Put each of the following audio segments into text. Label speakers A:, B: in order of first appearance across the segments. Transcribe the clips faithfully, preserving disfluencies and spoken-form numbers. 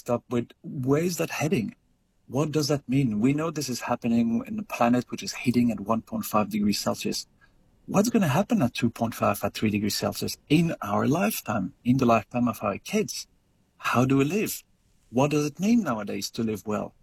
A: mixed up with where is that heading? What does that mean? We know this is happening in a planet which is heating at one point five degrees Celsius. What's going to happen at two point five, at three degrees Celsius in our lifetime, in the lifetime of our kids? How do we live? What does it mean nowadays to live well?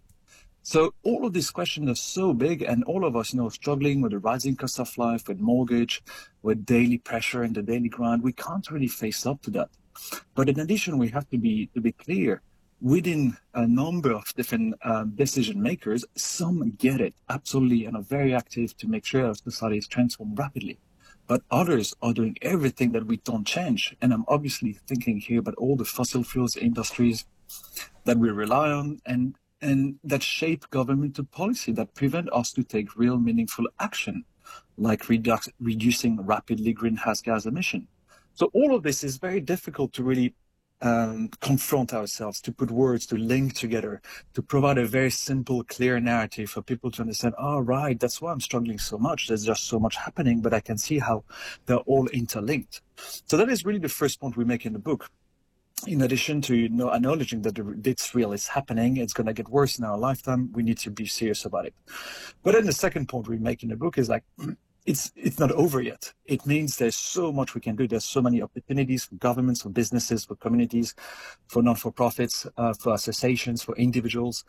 A: So all of these questions are so big, and all of us, you know, struggling with the rising cost of life, with mortgage, with daily pressure and the daily grind. We can't really face up to that. But in addition, we have to be to be clear. Within a number of different um, decision makers, some get it absolutely and are very active to make sure our society is transformed rapidly. But others are doing everything that we don't change. And I'm obviously thinking here about all the fossil fuels industries that we rely on and, and that shape governmental policy that prevent us to take real meaningful action, like redu- reducing rapidly greenhouse gas emission. So all of this is very difficult to really Um, confront ourselves, to put words, to link together, to provide a very simple, clear narrative for people to understand, oh, right, that's why I'm struggling so much. There's just so much happening, but I can see how they're all interlinked. So that is really the first point we make in the book. In addition to, you know, acknowledging that it's real, it's happening, it's going to get worse in our lifetime, we need to be serious about it. But then the second point we make in the book is like, It's it's not over yet. It means there's so much we can do. There's so many opportunities for governments, for businesses, for communities, for non-for-profits, uh, for associations, for individuals.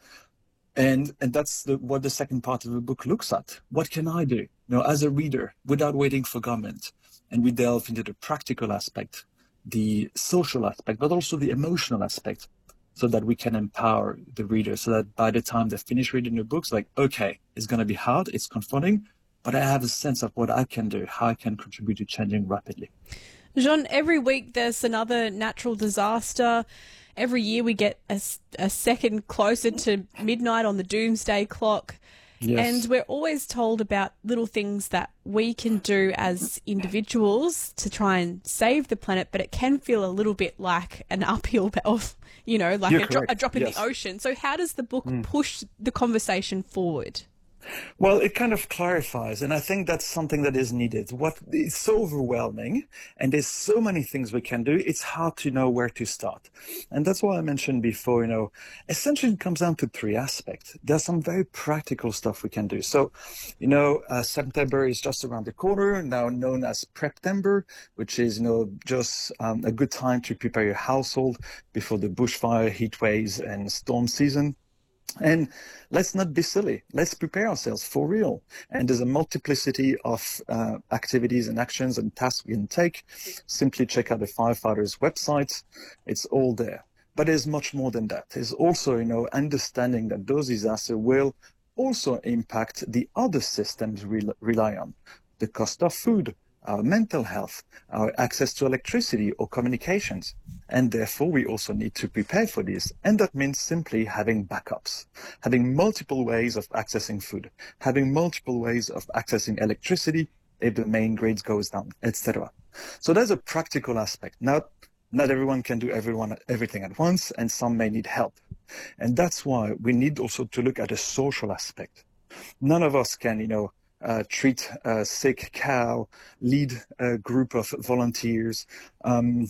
A: And and that's the, what the second part of the book looks at. What can I do, you know, as a reader, without waiting for government? And we delve into the practical aspect, the social aspect, but also the emotional aspect, so that we can empower the reader, so that by the time they finish reading the books, like, okay, it's going to be hard, it's confronting, but I have a sense of what I can do, how I can contribute to changing rapidly.
B: Jean, every week there's another natural disaster. Every year we get a, a second closer to midnight on the doomsday clock.
A: Yes.
B: And we're always told about little things that we can do as individuals to try and save the planet, but it can feel a little bit like an uphill, of, you know, like a, dro- a drop in yes. the ocean. So how does the book mm. push the conversation forward?
A: Well, it kind of clarifies, and I think that's something that is needed. What is so overwhelming, and there's so many things we can do, it's hard to know where to start. And that's why I mentioned before, you know, essentially it comes down to three aspects. There's some very practical stuff we can do. So, you know, uh, September is just around the corner, now known as Preptember, which is, you know, just um, a good time to prepare your household before the bushfire, heat waves, and storm season. And let's not be silly. Let's prepare ourselves for real. And there's a multiplicity of uh, activities and actions and tasks we can take. Simply check out the firefighters' website. It's all there. But there's much more than that. There's also, you know, understanding that those disasters will also impact the other systems we rely on. The cost of food, our mental health, our access to electricity or communications. And therefore, we also need to prepare for this. And that means simply having backups, having multiple ways of accessing food, having multiple ways of accessing electricity if the main grid goes down, et cetera. So there's a practical aspect. Now, not everyone can do everyone everything at once, and some may need help. And that's why we need also to look at a social aspect. None of us can, you know, Uh, treat a sick cow, lead a group of volunteers, um,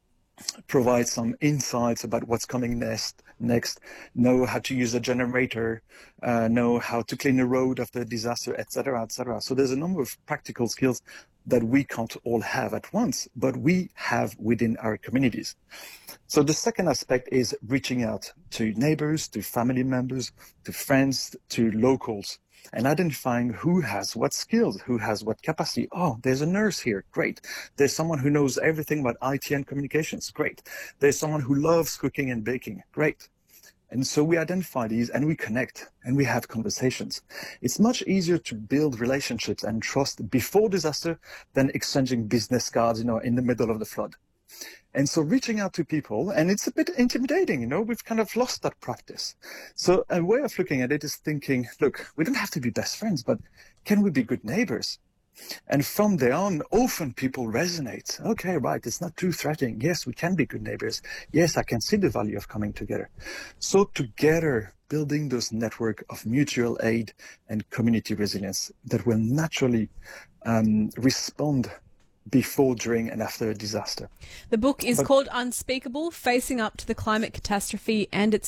A: provide some insights about what's coming next, next, know how to use a generator, uh, know how to clean a road after a disaster, et cetera, et cetera. So there's a number of practical skills that we can't all have at once, but we have within our communities. So the second aspect is reaching out to neighbors, to family members, to friends, to locals, and identifying who has what skills, who has what capacity. Oh, there's a nurse here. Great. There's someone who knows everything about I T and communications. Great. There's someone who loves cooking and baking. Great. And so we identify these and we connect and we have conversations. It's much easier to build relationships and trust before disaster than exchanging business cards, you know, in the middle of the flood. And so reaching out to people, and it's a bit intimidating, you know, we've kind of lost that practice. So a way of looking at it is thinking, look, we don't have to be best friends, but can we be good neighbors? And from there on, often people resonate. Okay, right, it's not too threatening. Yes, we can be good neighbors. Yes, I can see the value of coming together. So together, building those network of mutual aid and community resilience that will naturally um, respond before, during, and after a disaster.
B: The book is
A: but,
B: called Unspeakable, Facing Up to the Climate Catastrophe and its